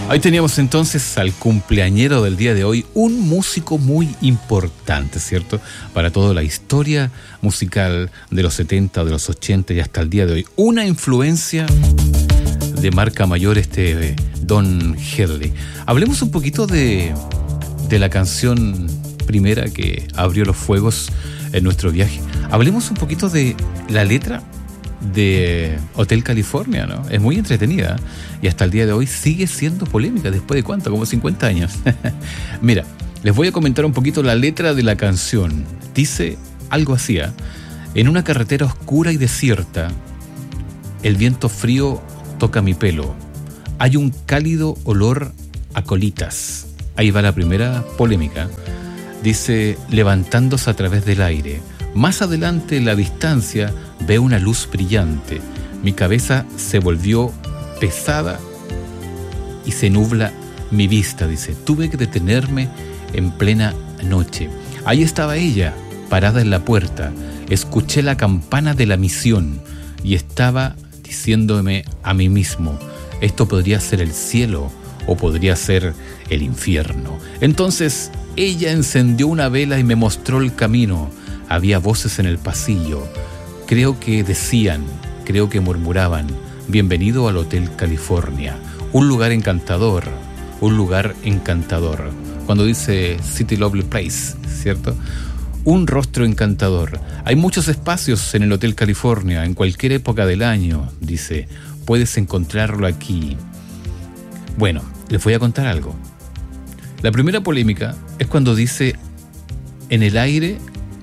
Ahí teníamos entonces al cumpleañero del día de hoy, un músico muy importante, ¿cierto? Para toda la historia musical de los 70, de los 80 y hasta el día de hoy. Una influencia de marca mayor, Don Henley. Hablemos un poquito de la canción primera que abrió los fuegos en nuestro viaje. Hablemos un poquito de la letra de Hotel California, ¿no? Es muy entretenida y hasta el día de hoy sigue siendo polémica. ¿Después de cuánto? Como 50 años. Mira, les voy a comentar un poquito la letra de la canción. Dice algo así: en una carretera oscura y desierta, el viento frío toca mi pelo. Hay un cálido olor a colitas. Ahí va la primera polémica. Dice, levantándose a través del aire. Más adelante, en la distancia, veo una luz brillante. Mi cabeza se volvió pesada y se nubla mi vista, dice. Tuve que detenerme en plena noche. Ahí estaba ella, parada en la puerta. Escuché la campana de la misión y estaba diciéndome a mí mismo, esto podría ser el cielo o podría ser el infierno. Entonces, ella encendió una vela y me mostró el camino. Había voces en el pasillo. Creo que decían, creo que murmuraban, bienvenido al Hotel California. Un lugar encantador, un lugar encantador. Cuando dice City Lovely Place, ¿cierto? Un rostro encantador. Hay muchos espacios en el Hotel California, en cualquier época del año, dice. Puedes encontrarlo aquí. Bueno, les voy a contar algo. La primera polémica es cuando dice, en el aire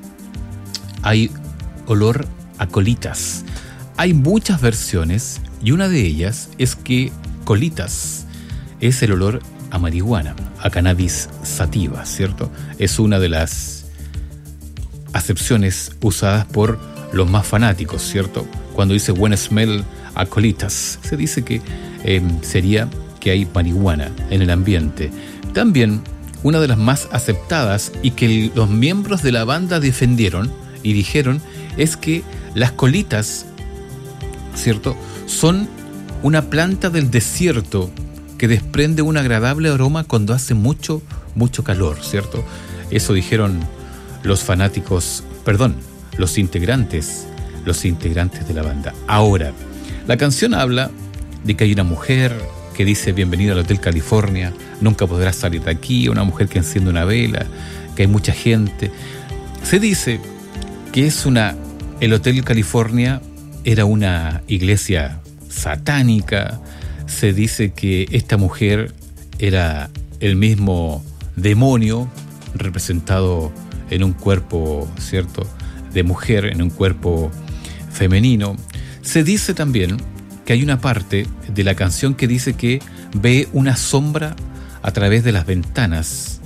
hay olor a colitas. Hay muchas versiones y una de ellas es que colitas es el olor a marihuana, a cannabis sativa, ¿cierto? Es una de las acepciones usadas por los más fanáticos, ¿cierto? Cuando dice when smell a colitas, se dice que sería que hay marihuana en el ambiente. También una de las más aceptadas y que los miembros de la banda defendieron y dijeron es que las colitas, ¿cierto?, son una planta del desierto que desprende un agradable aroma cuando hace mucho, mucho calor, ¿cierto? Eso dijeron los fanáticos, los integrantes de la banda. Ahora, la canción habla de que hay una mujer que dice bienvenida al Hotel California, nunca podrás salir de aquí, una mujer que enciende una vela, que hay mucha gente. Se dice que el Hotel California era una iglesia satánica. Se dice que esta mujer era el mismo demonio representado en un cuerpo, ¿cierto?, de mujer, en un cuerpo femenino. Se dice también que hay una parte de la canción que dice que ve una sombra a través de las ventanas.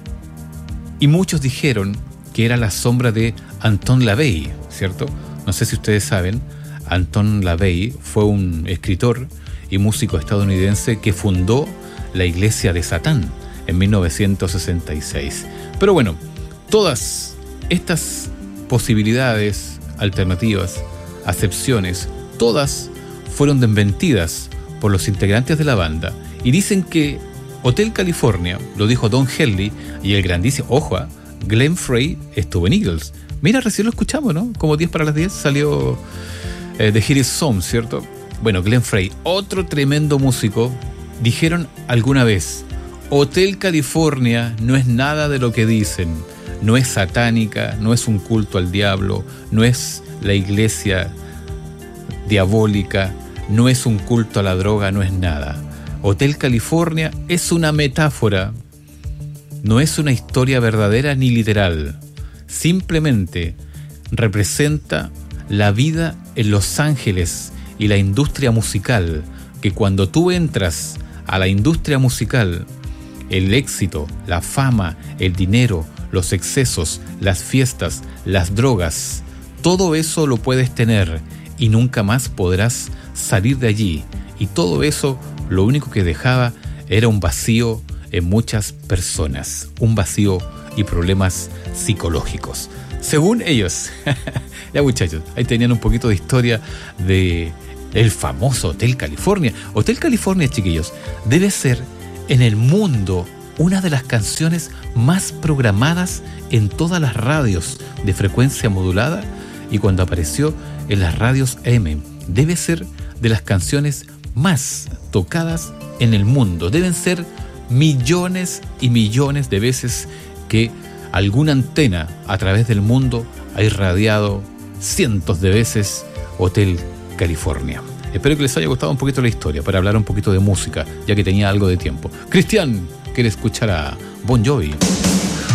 Y muchos dijeron que era la sombra de Anton LaVey, ¿cierto? No sé si ustedes saben, Anton LaVey fue un escritor y músico estadounidense que fundó la Iglesia de Satán en 1966. Pero bueno, todas estas posibilidades, alternativas, acepciones, todas fueron desmentidas por los integrantes de la banda y dicen que Hotel California, lo dijo Don Henley y el grandísimo, ojo, Glenn Frey estuvo en Eagles. Mira, recién lo escuchamos, ¿no? Como 10 para las 10 salió The Here Is Some, ¿cierto? Bueno, Glenn Frey, otro tremendo músico, dijeron alguna vez, Hotel California no es nada de lo que dicen, no es satánica, no es un culto al diablo, no es la iglesia diabólica, no es un culto a la droga, no es nada. Hotel California es una metáfora, no es una historia verdadera ni literal. Simplemente representa la vida en Los Ángeles y la industria musical, que cuando tú entras a la industria musical, el éxito, la fama, el dinero, los excesos, las fiestas, las drogas, todo eso lo puedes tener y nunca más podrás salir de allí. Y todo eso lo único que dejaba era un vacío en muchas personas, un vacío y problemas psicológicos, según ellos. Ya, muchachos, ahí tenían un poquito de historia de el famoso Hotel California. Hotel California, chiquillos, debe ser en el mundo una de las canciones más programadas en todas las radios de frecuencia modulada, y cuando apareció en las radios AM, debe ser de las canciones más tocadas en el mundo. Deben ser millones y millones de veces que alguna antena a través del mundo ha irradiado cientos de veces Hotel California. Espero que les haya gustado un poquito la historia para hablar un poquito de música, ya que tenía algo de tiempo. Cristian quiere escuchar a Bon Jovi.